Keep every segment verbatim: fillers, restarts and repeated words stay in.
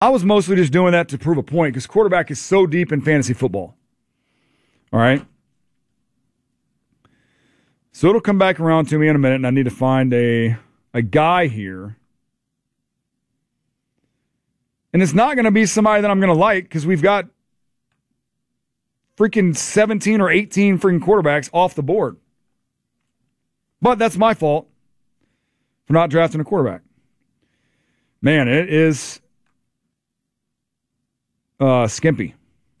I was mostly just doing that to prove a point because quarterback is so deep in fantasy football. All right? So it'll come back around to me in a minute, and I need to find a, a guy here. And it's not going to be somebody that I'm going to like because we've got freaking seventeen or eighteen freaking quarterbacks off the board. But that's my fault for not drafting a quarterback. Man, it is uh, skimpy.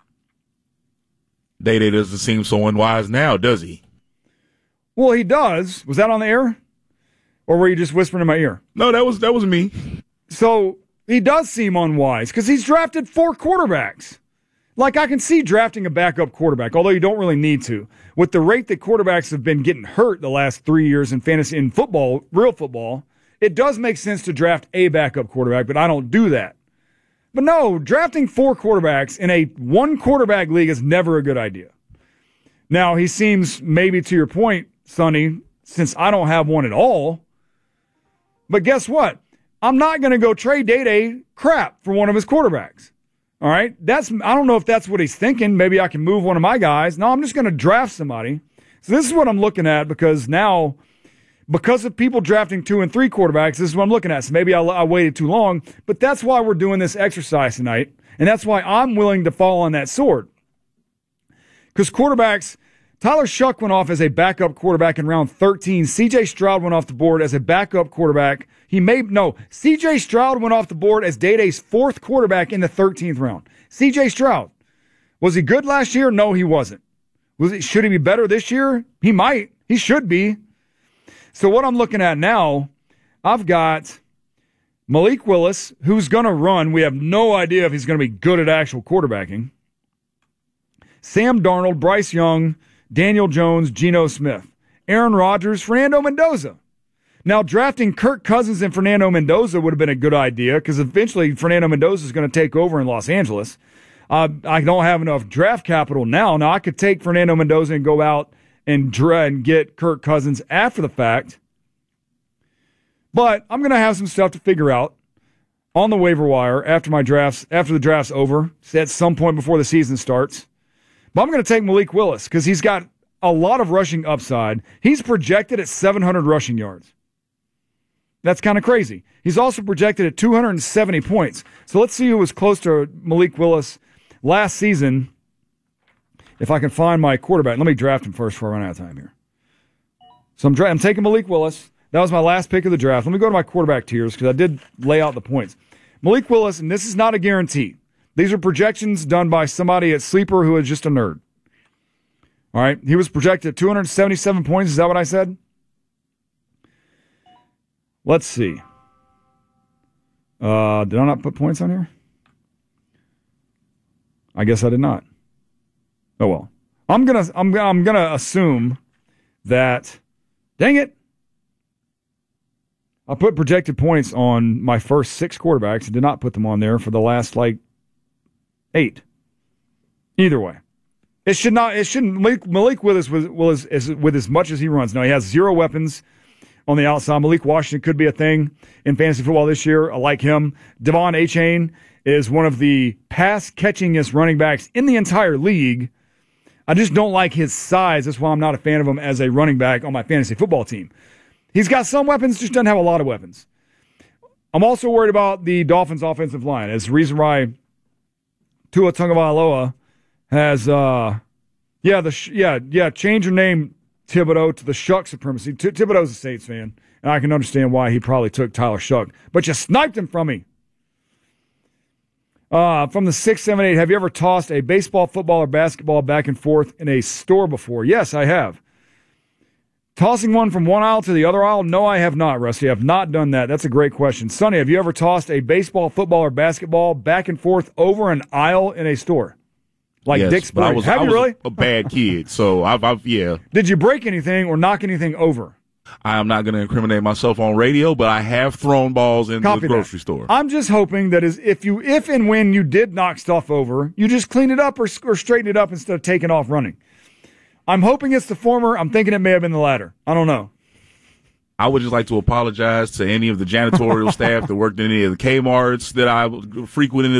Day-Day doesn't seem so unwise now, does he? Well, he does. Was that on the air? Or were you just whispering in my ear? No, that was that was me. So he does seem unwise because he's drafted four quarterbacks. Like, I can see drafting a backup quarterback, although you don't really need to. With the rate that quarterbacks have been getting hurt the last three years in fantasy, in football, real football, it does make sense to draft a backup quarterback, but I don't do that. But no, drafting four quarterbacks in a one-quarterback league is never a good idea. Now, he seems, maybe to your point, Sonny, since I don't have one at all, but guess what? I'm not going to go trade Day-Day crap for one of his quarterbacks. All right? That's I don't know if that's what he's thinking. Maybe I can move one of my guys. No, I'm just going to draft somebody. So this is what I'm looking at because now, because of people drafting two and three quarterbacks, this is what I'm looking at. So maybe I, I waited too long, but that's why we're doing this exercise tonight, and that's why I'm willing to fall on that sword. Because quarterbacks, Tyler Shuck went off as a backup quarterback in round thirteen. C J Stroud went off the board as a backup quarterback. He may, no, C J Stroud went off the board as Day-Day's fourth quarterback in the thirteenth round. C J Stroud. Was he good last year? No, he wasn't. Was he, should he be better this year? He might. He should be. So what I'm looking at now, I've got Malik Willis, who's going to run. We have no idea if he's going to be good at actual quarterbacking. Sam Darnold, Bryce Young, Daniel Jones, Geno Smith, Aaron Rodgers, Fernando Mendoza. Now, drafting Kirk Cousins and Fernando Mendoza would have been a good idea because eventually Fernando Mendoza is going to take over in Los Angeles. Uh, I don't have enough draft capital now. Now, I could take Fernando Mendoza and go out and, dra- and get Kirk Cousins after the fact. But I'm going to have some stuff to figure out on the waiver wire after my drafts, after the draft's over, at some point before the season starts. But I'm going to take Malik Willis because he's got a lot of rushing upside. He's projected at seven hundred rushing yards. That's kind of crazy. He's also projected at two hundred seventy points. So let's see who was close to Malik Willis last season. If I can find my quarterback. Let me draft him first before I run out of time here. So I'm, dra- I'm taking Malik Willis. That was my last pick of the draft. Let me go to my quarterback tiers because I did lay out the points. Malik Willis, and this is not a guarantee. These are projections done by somebody at Sleeper who is just a nerd. All right. He was projected at two hundred seventy-seven points. Is that what I said? Let's see. Uh, did I not put points on here? I guess I did not. Oh well. I'm gonna I'm I'm gonna assume that. Dang it! I put projected points on my first six quarterbacks and did not put them on there for the last like eight. Either way, it should not. It shouldn't. Malik, Malik Willis was was as with as much as he runs. Now he has zero weapons on the outside. Malik Washington could be a thing in fantasy football this year. I like him. Devon Achane is one of the pass-catchingest running backs in the entire league. I just don't like his size. That's why I'm not a fan of him as a running back on my fantasy football team. He's got some weapons, just doesn't have a lot of weapons. I'm also worried about the Dolphins' offensive line. It's the reason why Tua Tagovailoa has, uh, yeah, the sh- yeah, yeah, change your name, Thibodeau, to the Shuck supremacy. T- Thibodeau's a Saints fan, and I can understand why he probably took Tyler Shuck, but you sniped him from me. Uh, from the six, seven, eight, have you ever tossed a baseball, football, or basketball back and forth in a store before? Yes, I have. Tossing one from one aisle to the other aisle? No, I have not, Rusty. I have not done that. That's a great question. Sonny, have you ever tossed a baseball, football, or basketball back and forth over an aisle in a store? Like yes, Dick's Sporting. I was, have I you was really? a bad kid, so I've, I've, yeah. Did you break anything or knock anything over? I am not going to incriminate myself on radio, but I have thrown balls in Copy the grocery that. store. I'm just hoping that is if you, if and when you did knock stuff over, you just clean it up or, or straighten it up instead of taking off running. I'm hoping it's the former. I'm thinking it may have been the latter. I don't know. I would just like to apologize to any of the janitorial staff that worked in any of the Kmarts that I frequented